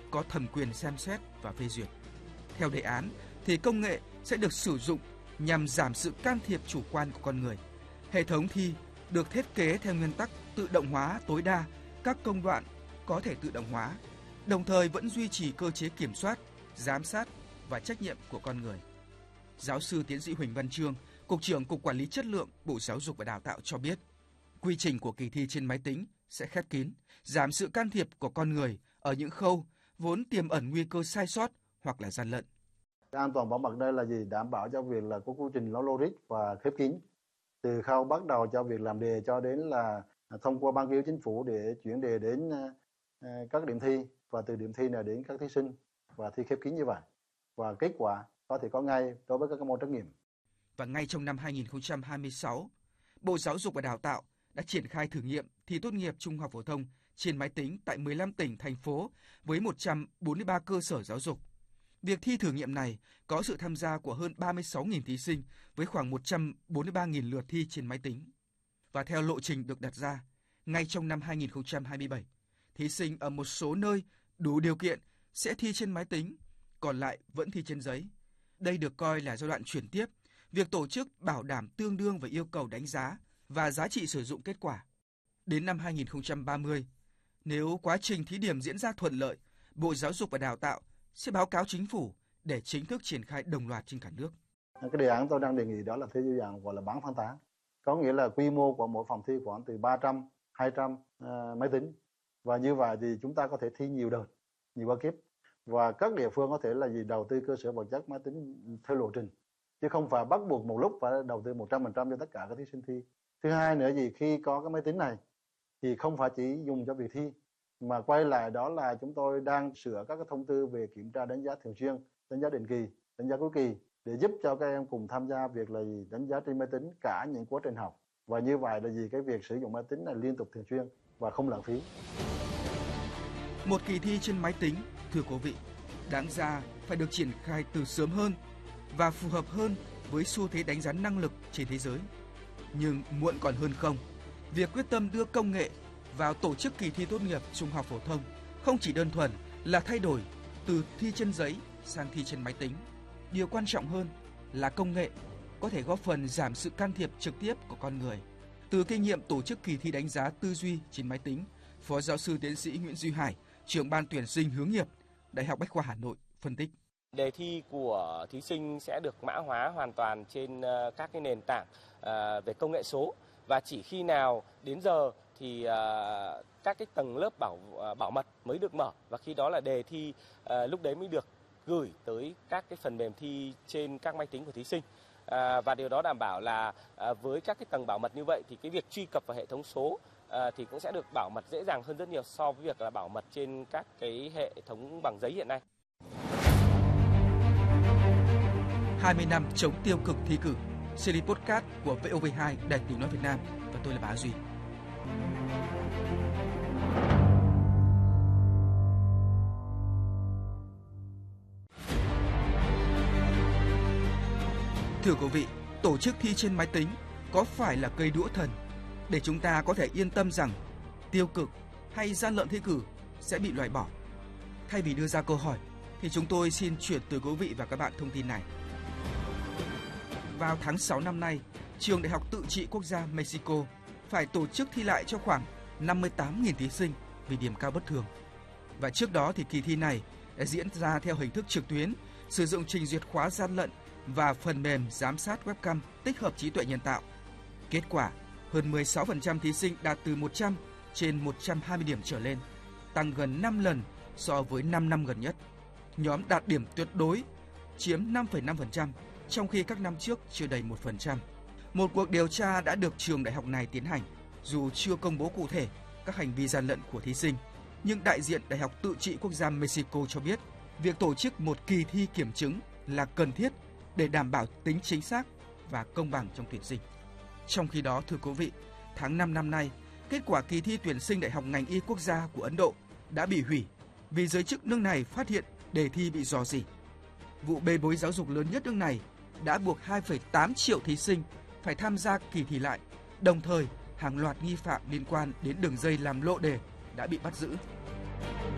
có thẩm quyền xem xét và phê duyệt. Theo đề án thì công nghệ sẽ được sử dụng nhằm giảm sự can thiệp chủ quan của con người. Hệ thống thi được thiết kế theo nguyên tắc tự động hóa tối đa các công đoạn có thể tự động hóa, đồng thời vẫn duy trì cơ chế kiểm soát, giám sát và trách nhiệm của con người. Giáo sư tiến sĩ Huỳnh Văn Chương, Cục trưởng Cục Quản lý Chất lượng Bộ Giáo dục và Đào tạo cho biết, quy trình của kỳ thi trên máy tính sẽ khép kín, giảm sự can thiệp của con người ở những khâu vốn tiềm ẩn nguy cơ sai sót hoặc là gian lận. An toàn bảo mật đây là gì? Đảm bảo cho việc là có quy trình nó logic và khép kín. Từ khâu bắt đầu cho việc làm đề cho đến là thông qua ban cứu chính phủ để chuyển đề đến các điểm thi, và từ điểm thi này đến các thí sinh, và thi khép kín như vậy. Và kết quả có thể có ngay đối với các môn trắc nghiệm. Và ngay trong năm 2026, Bộ Giáo dục và Đào tạo đã triển khai thử nghiệm thi tốt nghiệp trung học phổ thông trên máy tính tại 15 tỉnh, thành phố với 143 cơ sở giáo dục. Việc thi thử nghiệm này có sự tham gia của hơn 36.000 thí sinh với khoảng 143.000 lượt thi trên máy tính. Và theo lộ trình được đặt ra, ngay trong năm 2027, thí sinh ở một số nơi đủ điều kiện sẽ thi trên máy tính, còn lại vẫn thi trên giấy. Đây được coi là giai đoạn chuyển tiếp, việc tổ chức bảo đảm tương đương với yêu cầu đánh giá và giá trị sử dụng kết quả. Đến năm 2030, nếu quá trình thí điểm diễn ra thuận lợi, Bộ Giáo dục và Đào tạo sẽ báo cáo chính phủ để chính thức triển khai đồng loạt trên cả nước. Cái đề án tôi đang đề nghị đó là thi dạng gọi là bán phân tán. Có nghĩa là quy mô của mỗi phòng thi khoảng từ 300, 200 máy tính. Và như vậy thì chúng ta có thể thi nhiều đợt, nhiều qua kiếp. Và các địa phương có thể là đầu tư cơ sở vật chất máy tính theo lộ trình. Chứ không phải bắt buộc một lúc phải đầu tư 100% cho tất cả các thí sinh thi. Thứ hai nữa khi có cái máy tính này thì không phải chỉ dùng cho việc thi, mà quay lại đó là chúng tôi đang sửa các cái thông tư về kiểm tra đánh giá thường xuyên, đánh giá định kỳ, đánh giá cuối kỳ để giúp cho các em cùng tham gia việc là đánh giá trên máy tính cả những quá trình học. Và như vậy là cái việc sử dụng máy tính này liên tục thường xuyên và không lãng phí. Một kỳ thi trên máy tính, thưa quý vị, đáng ra phải được triển khai từ sớm hơn và phù hợp hơn với xu thế đánh giá năng lực trên thế giới. Nhưng muộn còn hơn không, việc quyết tâm đưa công nghệ vào tổ chức kỳ thi tốt nghiệp trung học phổ thông không chỉ đơn thuần là thay đổi từ thi trên giấy sang thi trên máy tính. Điều quan trọng hơn là công nghệ có thể góp phần giảm sự can thiệp trực tiếp của con người. Từ kinh nghiệm tổ chức kỳ thi đánh giá tư duy trên máy tính, Phó Giáo sư Tiến sĩ Nguyễn Duy Hải, trưởng ban tuyển sinh hướng nghiệp, Đại học Bách khoa Hà Nội phân tích. Đề thi của thí sinh sẽ được mã hóa hoàn toàn trên các cái nền tảng về công nghệ số, và chỉ khi nào đến giờ thì các cái tầng lớp bảo mật mới được mở, và khi đó là đề thi lúc đấy mới được gửi tới các cái phần mềm thi trên các máy tính của thí sinh. Và điều đó đảm bảo là với các cái tầng bảo mật như vậy thì cái việc truy cập vào hệ thống số thì cũng sẽ được bảo mật dễ dàng hơn rất nhiều so với việc là bảo mật trên các cái hệ thống bằng giấy hiện nay. 20 năm chống tiêu cực thi cử, series podcast của VOV2 Đài Tiếng nói Việt Nam, và tôi là Bá Duy. Thưa quý vị, tổ chức thi trên máy tính có phải là cây đũa thần để chúng ta có thể yên tâm rằng tiêu cực hay gian lận thi cử sẽ bị loại bỏ? Thay vì đưa ra câu hỏi thì chúng tôi xin chuyển tới quý vị và các bạn thông tin này. Vào tháng 6 năm nay, Trường Đại học Tự trị Quốc gia Mexico phải tổ chức thi lại cho khoảng 58.000 thí sinh vì điểm cao bất thường. Và trước đó thì kỳ thi này đã diễn ra theo hình thức trực tuyến, sử dụng trình duyệt khóa gian lận và phần mềm giám sát webcam tích hợp trí tuệ nhân tạo. Kết quả, hơn 16% thí sinh đạt từ 100 trên 120 điểm trở lên, tăng gần 5 lần so với 5 năm gần nhất. Nhóm đạt điểm tuyệt đối chiếm 5,5%, trong khi các năm trước chưa đầy 1%. Một cuộc điều tra đã được trường đại học này tiến hành, dù chưa công bố cụ thể các hành vi gian lận của thí sinh, nhưng đại diện Đại học Tự trị Quốc gia Mexico cho biết việc tổ chức một kỳ thi kiểm chứng là cần thiết để đảm bảo tính chính xác và công bằng trong tuyển sinh. Trong khi đó, thưa quý vị, tháng 5 năm nay, kết quả kỳ thi tuyển sinh Đại học ngành y quốc gia của Ấn Độ đã bị hủy vì giới chức nước này phát hiện đề thi bị rò rỉ. Vụ bê bối giáo dục lớn nhất nước này đã buộc 2,8 triệu thí sinh phải tham gia kỳ thi lại, đồng thời hàng loạt nghi phạm liên quan đến đường dây làm lộ đề đã bị bắt giữ.